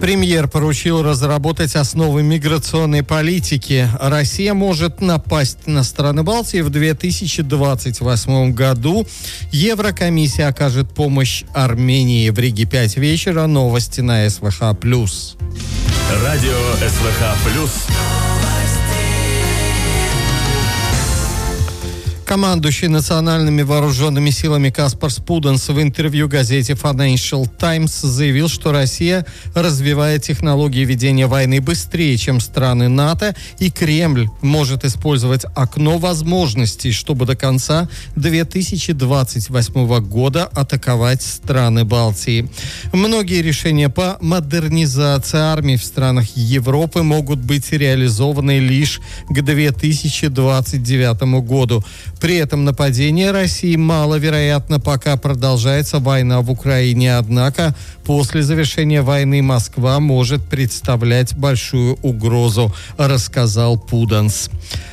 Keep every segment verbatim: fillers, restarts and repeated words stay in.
Премьер поручил разработать основы миграционной политики. Россия может напасть на страны Балтии в две тысячи двадцать восьмом году. Еврокомиссия окажет помощь Армении. В Риге пять вечера. Новости на СВХ+. Радио СВХ+. Командующий национальными вооруженными силами Каспар Спуденс в интервью газете Financial Times заявил, что Россия развивает технологии ведения войны быстрее, чем страны НАТО, и Кремль может использовать окно возможностей, чтобы до конца две тысячи двадцать восьмого года атаковать страны Балтии. Многие решения по модернизации армии в странах Европы могут быть реализованы лишь к две тысячи двадцать девятому году. При этом нападение России маловероятно, пока продолжается война в Украине. Однако после завершения войны Москва может представлять большую угрозу, рассказал Пуденс.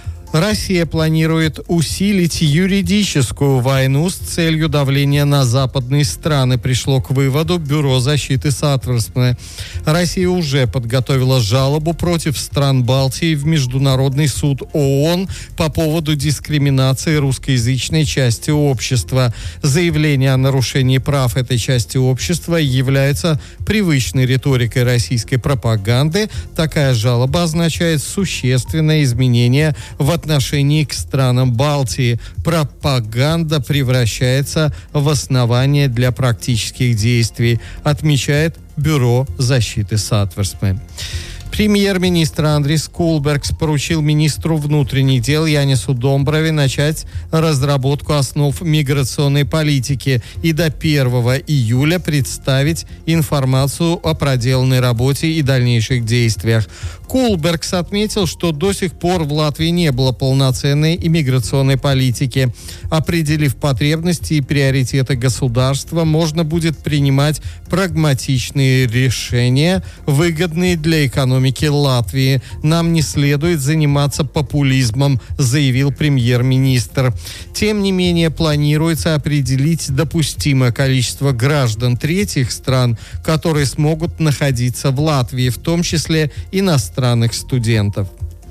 Россия планирует усилить юридическую войну с целью давления на западные страны, пришло к выводу Бюро защиты сотрудничества. Россия уже подготовила жалобу против стран Балтии в Международный суд ООН по поводу дискриминации русскоязычной части общества. Заявление о нарушении прав этой части общества является привычной риторикой российской пропаганды. Такая жалоба означает существенное изменение в отношении к странам Балтии. Пропаганда превращается в основание для практических действий, отмечает Бюро защиты сотрудничества. Премьер-министр Андрис Кулбергс поручил министру внутренних дел Янису Домброве начать разработку основ миграционной политики и до первого июля представить информацию о проделанной работе и дальнейших действиях. Кулбергс отметил, что до сих пор в Латвии не было полноценной иммиграционной политики. Определив потребности и приоритеты государства, можно будет принимать прагматичные решения, выгодные для экономики Латвии. Нам не следует заниматься популизмом, заявил премьер-министр. Тем не менее, планируется определить допустимое количество граждан третьих стран, которые смогут находиться в Латвии, в том числе иностранных студентов.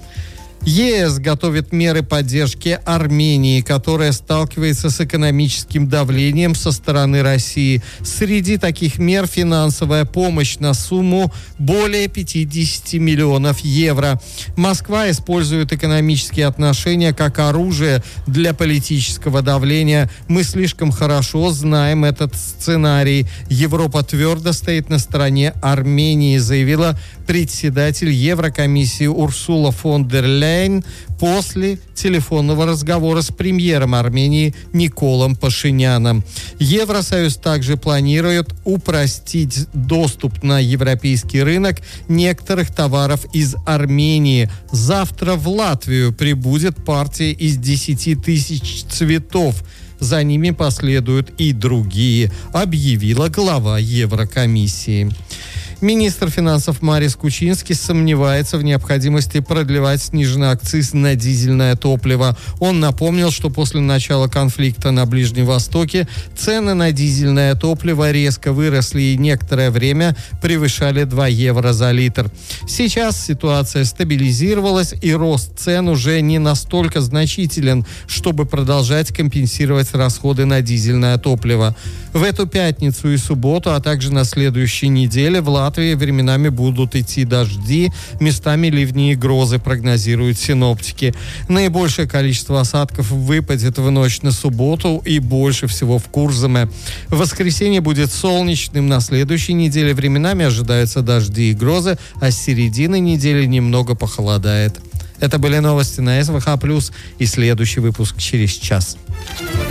ЕС готовит меры поддержки Армении, которая сталкивается с экономическим давлением со стороны России. Среди таких мер финансовая помощь на сумму более пятьдесят миллионов евро. Москва использует экономические отношения как оружие для политического давления. Мы слишком хорошо знаем этот сценарий. Европа твердо стоит на стороне Армении, заявила председатель Еврокомиссии Урсула фон дер Ляйен после телефонного разговора с премьером Армении Николом Пашиняном. Евросоюз также планирует упростить доступ на европейский рынок некоторых товаров из Армении. Завтра в Латвию прибудет партия из десяти тысяч цветов. За ними последуют и другие, объявила глава Еврокомиссии. Министр финансов Марис Кучинский сомневается в необходимости продлевать сниженный акциз на дизельное топливо. Он напомнил, что после начала конфликта на Ближнем Востоке цены на дизельное топливо резко выросли и некоторое время превышали два евро за литр. Сейчас ситуация стабилизировалась, и рост цен уже не настолько значителен, чтобы продолжать компенсировать расходы на дизельное топливо. В эту пятницу и субботу, а также на следующей неделе в Латвии временами будут идти дожди, местами ливни и грозы, прогнозируют синоптики. Наибольшее количество осадков выпадет в ночь на субботу и больше всего в Курзаме. В воскресенье будет солнечным, на следующей неделе временами ожидаются дожди и грозы, а с середины недели немного похолодает. Это были новости на СВХ+, и следующий выпуск через час.